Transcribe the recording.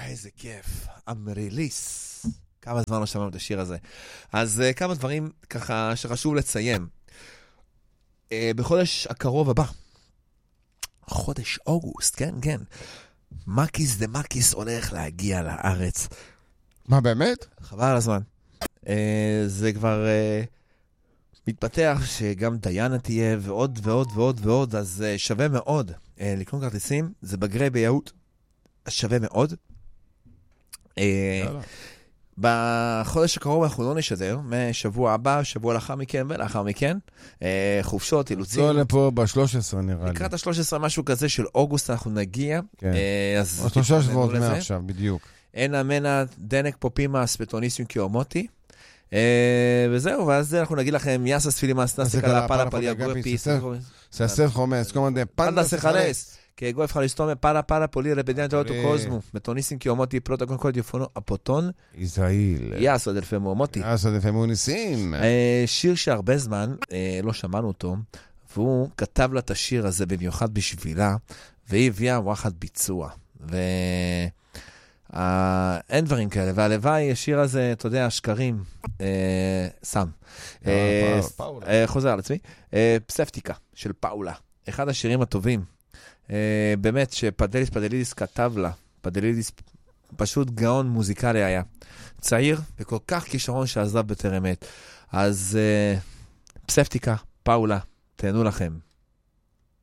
איזה כיף. אמריליס. כמה זמן לא שמענו את השיר הזה. אז כמה דברים ככה שחשוב לציין. בחודש הקרוב הבא, חודש אוגוסט, כן, כן. מקיס דה מקיס הולך להגיע לארץ. מה, באמת? חבל על הזמן. זה כבר מתפתח שגם דיינה תהיה ועוד ועוד ועוד ועוד, אז שווה מאוד לקנות כרטיסים. זה בגרי ביהוד. שווה מאוד. בחודש הקרוב אנחנו לא נשדר, משבוע הבא, שבוע לאחר מכן ולאחר מכן, חופשות, אילוצים. זו לפה ב-13 נראה לי. לקראת ה-13 משהו כזה של אוגוסט אנחנו נגיע. או 3 שבועות מעכשיו, בדיוק. אין אמנה דנק פופימאס בטוניסיום קיומוטי. וזהו, ואז אנחנו נגיד לכם, יאסס פילימאס נסקה לפאלה פליה גואפי. ססר חומס, קומנדה פנדה סחלס. che Goef Halistome para polire pedente autocosmo metonissim chiomoti protocollo di fono apotton ישראל יאסו דלפמו מוטי יאסו דלפמו ניסים שיר שהרבה זמן לא שמענו אותו והוא כתב לה את השיר הזה במיוחד בשבילה והיא הביאה וואחד ביצוע אין דברים כאלה והלוואי השיר הזה אתה יודע שקרים סם חוזר על עצמי פספטיקה של פאולה אחד השירים הטובים באמת שפדלידיס כתב לה, פדלידיס פשוט גאון מוזיקלי היה, צעיר וכל כך כישרון שעזב בטרם עת, אז פספטיקה, פאולה, תהנו לכם.